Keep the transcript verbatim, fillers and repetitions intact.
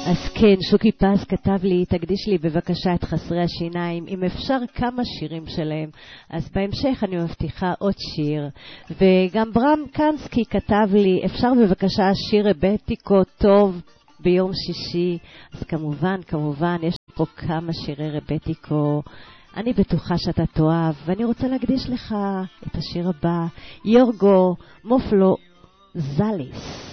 אז כן, שוקי פס כתב לי, תקדיש לי בבקשה את חסרי השיניים, אם אפשר כמה שירים שלהם. אז בהמשך אני מבטיחה עוד שיר. וגם ברם קנסקי כתב לי, אפשר בבקשה שיר רבטיקו טוב ביום שישי. אז כמובן, כמובן, יש פה כמה שירי רבטיקו. אני בטוחה שאתה תאהב, ואני רוצה להקדיש לך את השיר הבא, יורגו מופלו זליס.